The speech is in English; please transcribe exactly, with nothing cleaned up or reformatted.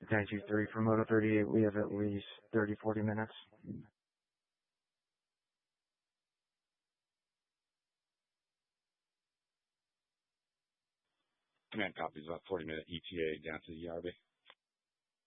nine two three for Moto thirty-eight. We have at least thirty, forty minutes. Command copies about forty minute E T A down to the E R B.